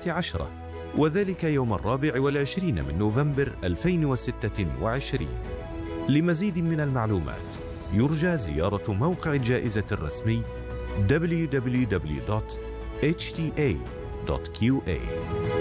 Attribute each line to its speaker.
Speaker 1: 2016، وذلك يوم 24 من نوفمبر 2026. لمزيد من المعلومات يرجى زيارة موقع الجائزة الرسمي www.hta.qa.